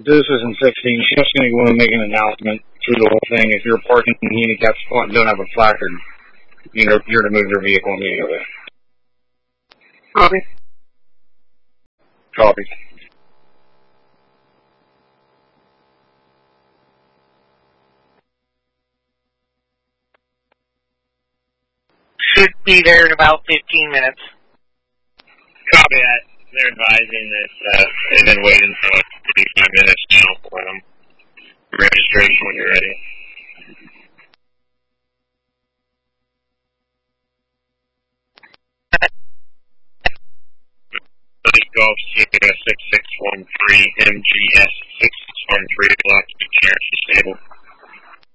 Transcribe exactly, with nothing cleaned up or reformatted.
Citizen sixteen, she's just going to go and make an announcement through the whole thing. If you're parking in a handicap spot and don't have a placard, you know, you're to move your vehicle immediately. Copy. Copy. Should be there in about fifteen minutes. Copy that. They're advising that uh, they've been waiting for like thirty-five minutes now for them. Registration when you're ready. Golf Sierra six six one three M G S six six one three, locked to chair disabled.